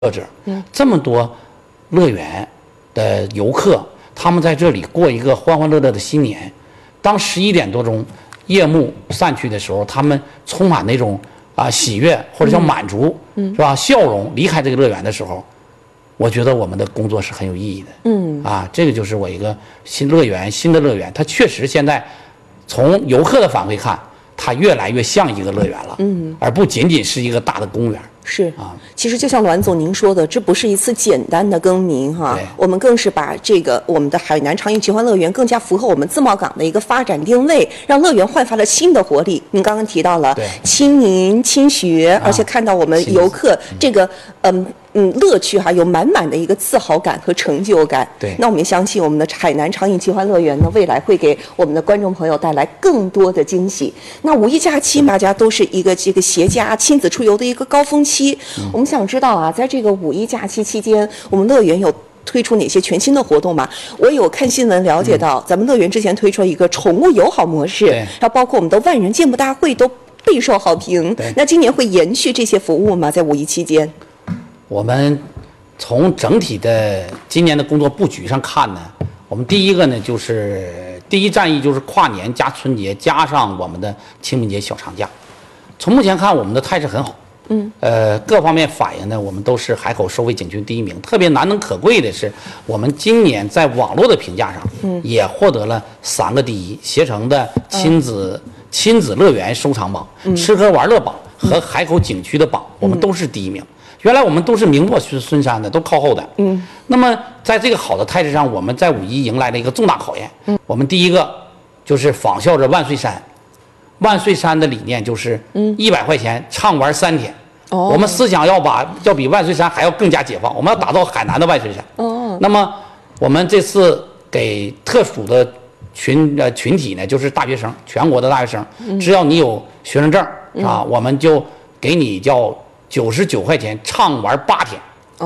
者，这么多乐园的游客，他们在这里过一个欢欢乐乐的新年。当11点多钟夜幕散去的时候，他们充满那种喜悦或者叫满足，是吧？笑容离开这个乐园的时候，我觉得我们的工作是很有意义的。这个就是我一个新的乐园，它确实现在从游客的反馈看，它越来越像一个乐园了，而不仅仅是一个大的公园。 是啊，其实就像栾总您说的，这不是一次简单的更名哈，我们更是把我们的海南长影奇幻乐园更加符合我们自贸港的一个发展定位，让乐园焕发了新的活力。您刚刚提到了亲民亲学，而且看到我们游客这个乐趣有满满的一个自豪感和成就感。 对， 那我们也相信我们的海南长影奇幻乐园呢，未来会给我们的观众朋友带来更多的惊喜。那五一假期大家都是一个携家亲子出游的一个高峰期，我们想知道在这个五一假期期间，我们乐园有推出哪些全新的活动吗？我有看新闻了解到，咱们乐园之前推出了一个宠物友好模式，还包括我们的万人健步大会都备受好评。那今年会延续这些服务吗？在五一期间？ 我们从整体的今年的工作布局上看呢，我们第一个呢就是第一战役就是跨年加春节加上我们的清明节小长假。从目前看，我们的态势很好。各方面反映呢，我们都是海口收费景区第一名。特别难能可贵的是，我们今年在网络的评价上，也获得了3个第一：携程的亲子乐园收藏榜、吃喝玩乐榜和海口景区的榜，我们都是第一名。原来我们都是名落孙山的，都靠后的。那么在这个好的态势上，我们在五一迎来了一个重大考验。我们第一个就是仿效着万岁山，万岁山的理念就是100块钱畅玩3天。我们思想要比万岁山还要更加解放，我们要打造海南的万岁山。那么我们这次给特殊的群体呢，就是大学生，全国的大学生，只要你有学生证我们就给你叫99块钱畅玩8天。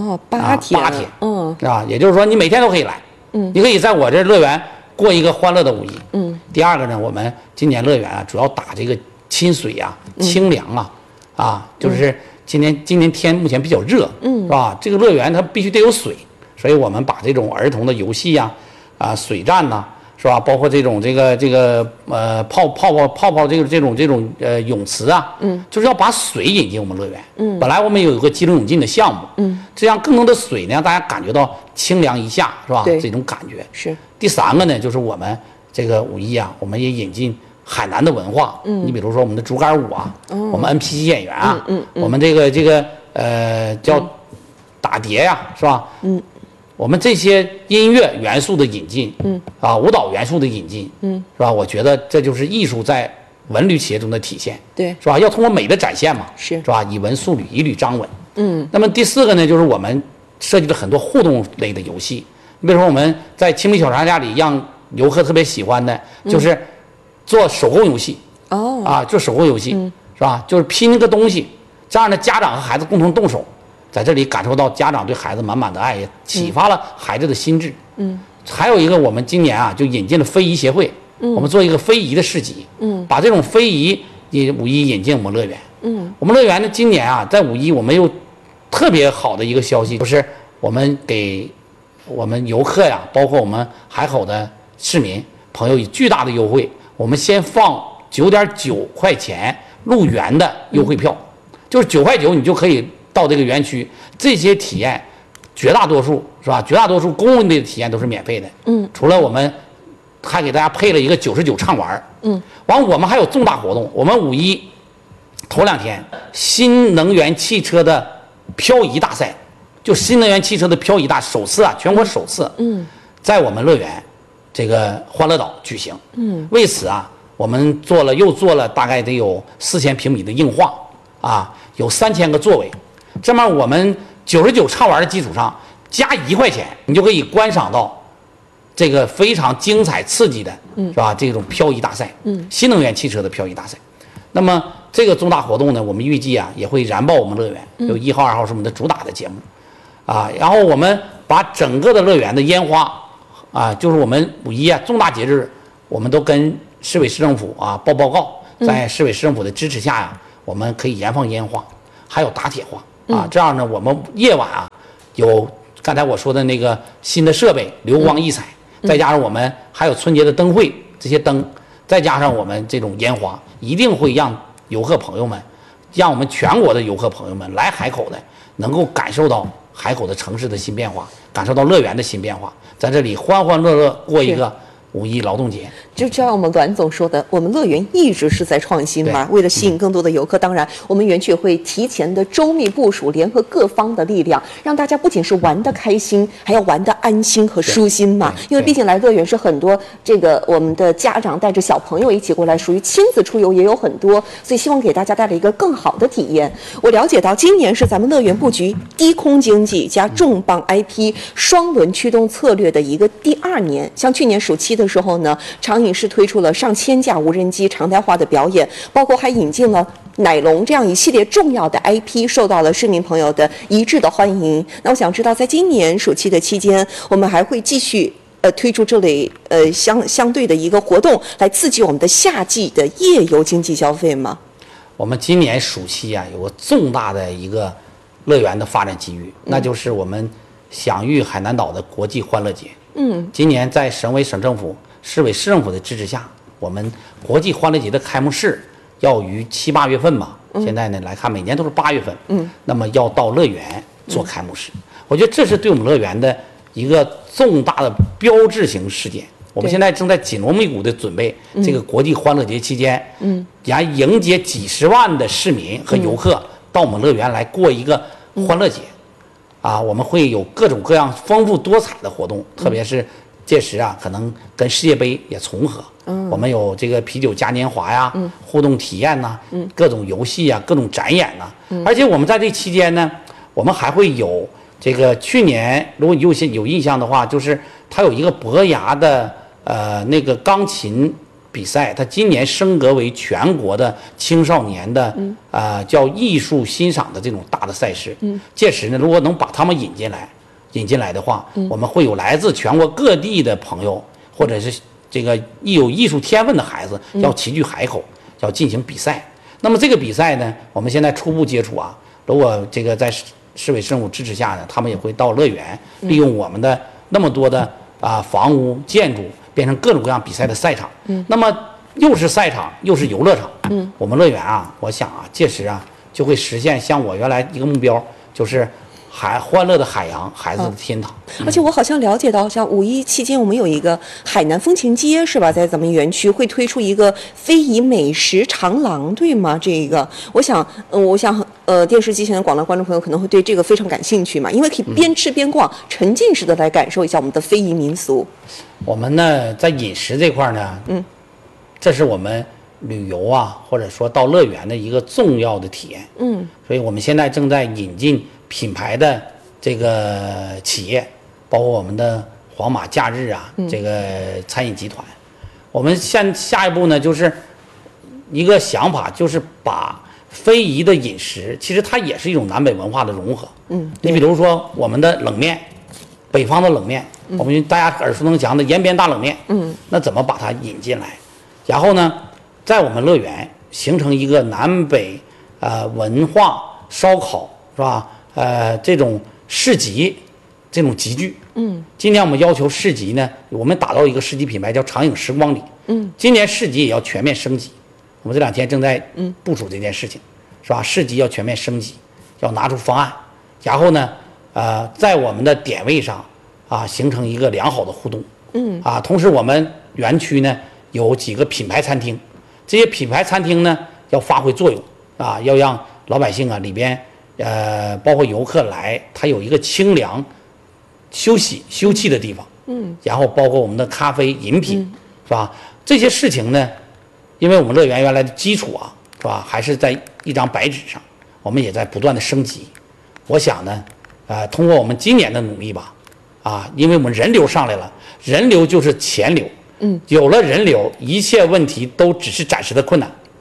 8天 ，8天，也就是说你每天都可以来，你可以在我这乐园过一个欢乐的五一。第二个呢，我们今年乐园主要打这个亲水清凉就是今年天目前比较热，是吧？这个乐园它必须得有水，所以我们把这种儿童的游戏水战是吧？包括这种泡泡这种泳池就是要把水引进我们乐园。本来我们有一个激流勇进的项目，这样更多的水呢，让大家感觉到清凉一下，是吧？这种感觉是。 第3个呢，就是我们这个五一我们也引进海南的文化。你比如说我们的竹竿舞我们 NPC 演员我们这个叫打碟是吧？我们这些音乐元素的引进，舞蹈元素的引进，是吧？我觉得这就是艺术在文旅企业中的体现， 对， 是吧？要通过美的展现嘛， 是吧？以文塑旅，以旅张文。那么第4个呢，就是我们设计了很多互动类的游戏。你比如说我们在清明小长假里，让游客特别喜欢的，就是做手工游戏。做手工游戏，是吧？就是拼一个东西，这样呢，家长和孩子共同动手。在这里感受到家长对孩子满满的爱，也启发了孩子的心智。还有一个，我们今年就引进了非遗协会，我们做一个非遗的市集，把这种非遗五一引进我们乐园。我们乐园呢，今年在五一我们有特别好的一个消息，就是我们给我们游客包括我们海口的市民朋友以巨大的优惠，我们先放9.9块钱入园的优惠票，就是9块9你就可以到这个园区，这些体验绝大多数是吧？绝大多数公共的体验都是免费的。除了我们还给大家配了一个99畅玩。完我们还有重大活动，我们五一头2天新能源汽车的漂移大赛，就新能源汽车的漂移首次全国首次，在我们乐园这个欢乐岛举行。为此我们又做了大概得有4000平米的硬化有3000个座位。这么我们99畅玩的基础上加1块钱，你就可以观赏到这个非常精彩刺激的，是吧？这种漂移大赛，新能源汽车的漂移大赛。那么这个重大活动呢，我们预计也会燃爆我们乐园。有1号、2号是我们的主打的节目，然后我们把整个的乐园的烟花，就是我们五一重大节日，我们都跟市委市政府报告，在市委市政府的支持下我们可以燃放烟花，还有打铁花。 啊，这样呢，我们夜晚啊有刚才我说的那个新的设备，流光溢彩，再加上我们还有春节的灯会，这些灯，再加上我们这种烟花，一定会让游客朋友们，让我们全国的游客朋友们来海口的，能够感受到海口的城市的新变化，感受到乐园的新变化，在这里欢欢乐乐过一个5·1劳动节。 就像我们栾总说的，我们乐园一直是在创新嘛，为了吸引更多的游客，当然我们园区会提前的周密部署，联合各方的力量，让大家不仅是玩得开心，还要玩得安心和舒心嘛。因为毕竟来乐园是很多我们的家长带着小朋友一起过来，属于亲子出游也有很多，所以希望给大家带来一个更好的体验。我了解到今年是咱们乐园布局低空经济加重磅 IP 双轮驱动策略的一个第2年。像去年暑期的时候呢，长影视推出了上千架无人机常态化的表演，包括还引进了奶龙这样一系列重要的 IP， 受到了市民朋友的一致的欢迎。那我想知道，在今年暑期的期间，我们还会继续推出这类相对的一个活动，来刺激我们的夏季的夜游经济消费吗？ 我们今年暑期啊，有个重大的一个乐园的发展机遇，那就是我们享誉海南岛的国际欢乐节。今年在省委省政府、市委市政府的支持下，我们国际欢乐节的开幕式要于7、8月份嘛。现在呢来看，每年都是8月份。那么要到乐园做开幕式，我觉得这是对我们乐园的一个重大的标志性事件。我们现在正在紧锣密鼓的准备这个国际欢乐节期间，然后迎接几十万的市民和游客到我们乐园来过一个欢乐节。我们会有各种各样丰富多彩的活动，特别是届时啊，可能跟世界杯也重合。我们有这个啤酒嘉年华呀，互动体验呐，各种游戏啊，各种展演呐。而且我们在这期间呢，我们还会有这个去年，如果有印象的话，就是它有一个伯牙的那个钢琴比赛，它今年升格为全国的青少年的叫艺术欣赏的这种大的赛事。届时呢，如果能把他们引进来的话，我们会有来自全国各地的朋友，或者是这个有艺术天分的孩子要齐聚海口，要进行比赛。那么这个比赛呢，我们现在初步接触啊，如果这个在市委市政府支持下呢，他们也会到乐园，利用我们的那么多的房屋建筑，变成各种各样比赛的赛场。那么又是赛场又是游乐场。我们乐园啊，我想啊，届时啊就会实现像我原来一个目标，就是欢乐的海洋，孩子的天堂。 而且我好像了解到，像5·1期间，我们有一个海南风情街，是吧？在咱们园区会推出一个非遗美食长廊，对吗？这个，我想，电视机前的广大观众朋友可能会对这个非常感兴趣嘛，因为可以边吃边逛，沉浸式的来感受一下我们的非遗民俗。 我们呢，在饮食这块呢，这是我们旅游啊，或者说到乐园的一个重要的体验。所以我们现在正在引进品牌的这个企业，包括我们的皇马假日啊，这个餐饮集团。我们下一步呢，就是一个想法，就是把非遗的饮食，其实它也是一种南北文化的融合。你比如说我们的冷面，北方的冷面，我们大家耳熟能详的延边大冷面，那怎么把它引进来？然后呢，在我们乐园形成一个南北文化烧烤，是吧？这种市集，这种集聚。今年我们要求市集呢，我们打造一个市集品牌叫长影时光里。今年市集也要全面升级，我们这2天正在部署这件事情，是吧？市集要全面升级，要拿出方案，然后呢，在我们的点位上形成一个良好的互动。同时我们园区呢有几个品牌餐厅，这些品牌餐厅呢要发挥作用要让老百姓里边包括游客来，他有一个清凉休憩的地方。然后包括我们的咖啡饮品，是吧？这些事情呢，因为我们乐园原来的基础是吧，还是在一张白纸上，我们也在不断的升级。我想呢，通过我们今年的努力吧，因为我们人流上来了，人流就是钱流。有了人流，一切问题都只是暂时的困难。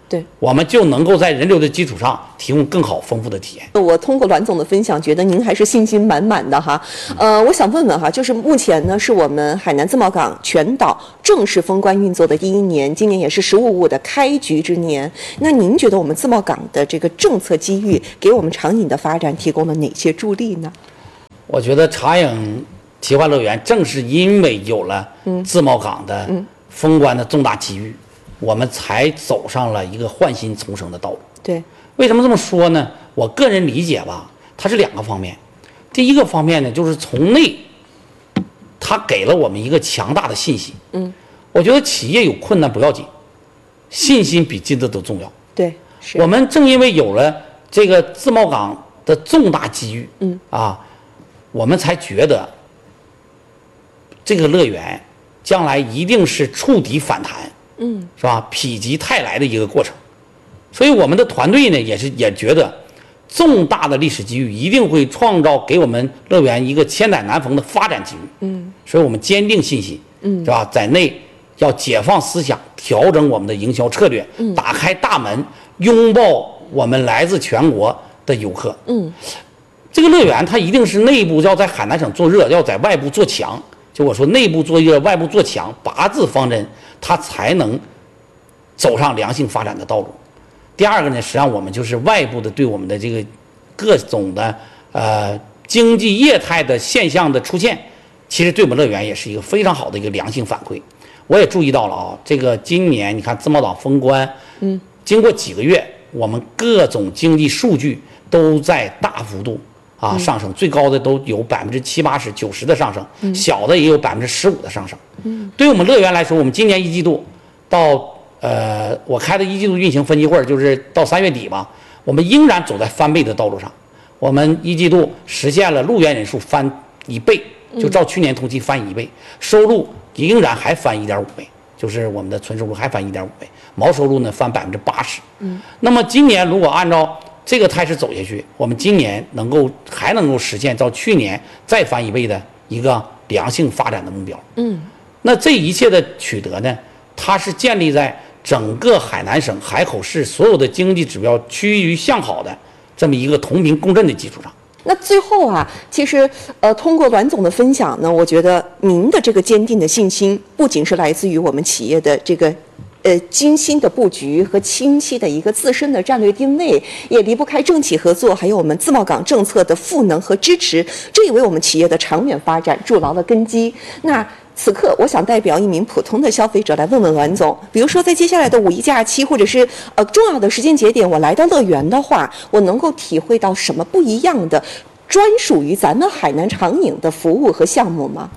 对， 我们就能够在人流的基础上提供更好丰富的体验。 我通过栾总的分享，觉得您还是信心满满的哈。我想问问哈，就是目前呢是我们海南自贸港全岛正式封关运作的第1年，今年也是“15+5”的开局之年。那您觉得我们自贸港的这个政策机遇，给我们长影的发展提供了哪些助力呢？ 我觉得长影奇幻乐园正是因为有了自贸港的封关的重大机遇，我们才走上了一个焕新重生的道路。 对， 为什么这么说呢？我个人理解吧，它是2个方面。第一个方面呢，就是从内，它给了我们一个强大的信息。我觉得企业有困难不要紧，信心比金子都重要。 对，是我们正因为有了这个自贸港的重大机遇，我们才觉得这个乐园将来一定是触底反弹，是吧？否极泰来的一个过程。所以我们的团队呢，也觉得重大的历史机遇一定会创造给我们乐园一个千载难逢的发展机遇。所以我们坚定信心，是吧？在内要解放思想，调整我们的营销策略，打开大门，拥抱我们来自全国的游客。这个乐园它一定是内部要在海南省做热，要在外部做强。就我说内部做热，外部做强，8字方针，它才能走上良性发展的道路。第二个呢，实际上我们就是外部的对我们的这个各种的经济业态的现象的出现，其实对我们乐园也是一个非常好的一个良性反馈。我也注意到了啊，这个今年你看自贸港封关，经过几个月，我们各种经济数据都在大幅度上升，最高的都有70%、80%、90%的上升，小的也有15%的上升。对于我们乐园来说，我们今年1季度到我开的1季度运行分析会，就是到3月底吧，我们仍然走在翻倍的道路上。我们1季度实现了入园人数翻1倍，就照去年同期翻1倍，收入仍然还翻1.5倍，就是我们的纯收入还翻1.5倍，毛收入呢翻80%。那么今年如果按照这个态势走下去，我们今年还能够实现照去年再翻1倍的一个良性发展的目标。那这一切的取得呢，它是建立在整个海南省海口市所有的经济指标趋于向好的这么一个同频共振的基础上。 那最后其实通过栾总的分享呢，我觉得您的这个坚定的信心，不仅是来自于我们企业的这个精心的布局和清晰的一个自身的战略定位，也离不开政企合作，还有我们自贸港政策的赋能和支持，这也为我们企业的长远发展筑牢了根基。那此刻，我想代表一名普通的消费者来问问栾总，比如说在接下来的5一假期，或者是重要的时间节点，我来到乐园的话，我能够体会到什么不一样的、专属于咱们海南长影的服务和项目吗？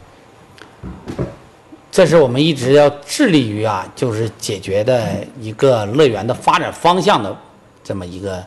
这是我们一直要致力于就是解决的一个乐园的发展方向的这么一个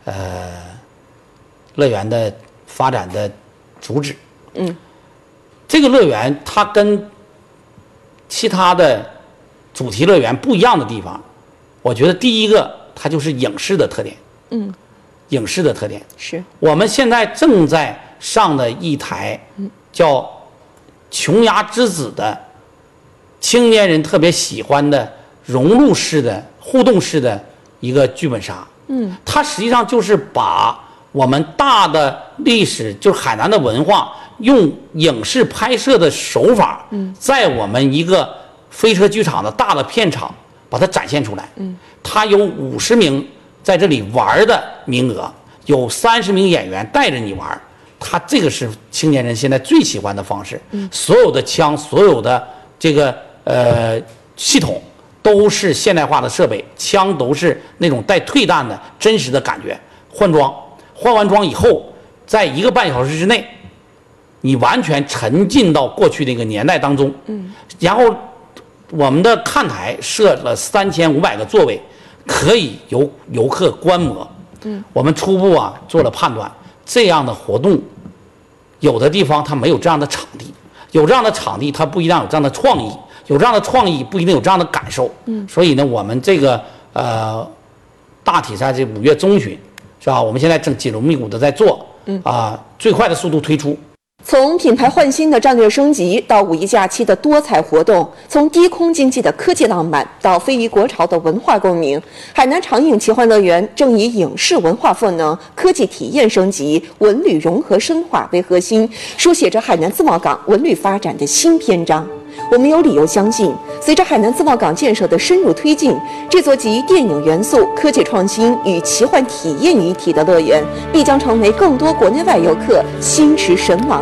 乐园的发展的主旨。这个乐园它跟其他的主题乐园不一样的地方，我觉得第一个它就是影视的特点。影视的特点是我们现在正在上的一台叫《琼崖之子》的青年人特别喜欢的融入式的互动式的一个剧本杀。它实际上就是把我们大的历史，就是海南的文化，用影视拍摄的手法，在我们一个飞车剧场的大的片场把它展现出来。它有50名在这里玩的名额，有30名演员带着你玩。它这个是青年人现在最喜欢的方式。所有的枪，所有的这个系统都是现代化的设备，枪都是那种带退弹的真实的感觉。换完装以后，在1个半小时之内，你完全沉浸到过去那个年代当中。然后我们的看台设了3500个座位，可以由游客观摩。我们初步做了判断，这样的活动有的地方它没有这样的场地，有这样的场地它不一定有这样的创意，有这样的创意不一定有这样的感受。所以呢，我们这个大体在这5月中旬，是吧？我们现在正紧锣密鼓的在做，最快的速度推出。 从品牌焕新的战略升级到五一假期的多彩活动，从低空经济的科技浪漫到非遗国潮的文化共鸣，海南长影奇幻乐园正以影视文化赋能、科技体验升级、文旅融合深化为核心，书写着海南自贸港文旅发展的新篇章。我们有理由相信，随着海南自贸港建设的深入推进，这座集电影元素、科技创新与奇幻体验于一体的乐园，必将成为更多国内外游客心驰神往